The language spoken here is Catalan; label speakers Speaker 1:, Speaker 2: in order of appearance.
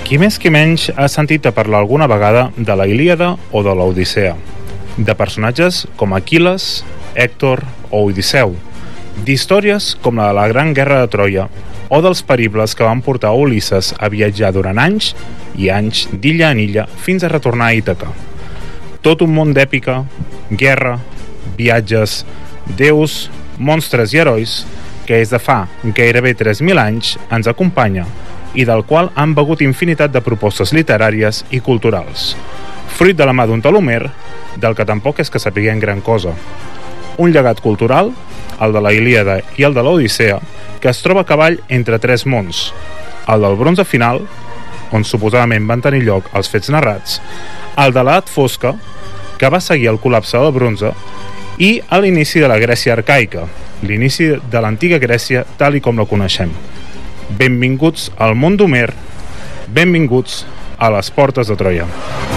Speaker 1: Qui més qui menys ha sentit a parlar alguna vegada de la Ilíada o de l'Odissea, de personatges com Aquil·les, Hèctor o Odisseu, d'històries com la de la Gran Guerra de Troia o dels peribles que van portar Ulisses a viatjar durant anys i anys d'illa en illa fins a retornar a Ítaca. Tot un món d'èpica, guerra, viatges, déus, monstres i herois que des de fa gairebé 3.000 anys ens acompanya i del qual han begut infinitat de propostes literàries i culturals, fruit de la mà d'un tal Homer, del que tampoc és que sapiguem gran cosa. Un llegat cultural, el de la Ilíada i el de l'Odissea, que es troba a cavall entre tres mons, el del bronze final, on suposadament van tenir lloc els fets narrats, el de l'edat fosca, que va seguir el col·lapse del bronze, i a l'inici de la Grècia arcaica, l'inici de l'antiga Grècia tal i com la coneixem. Benvinguts al món d'Homer, benvinguts a les portes de Troia.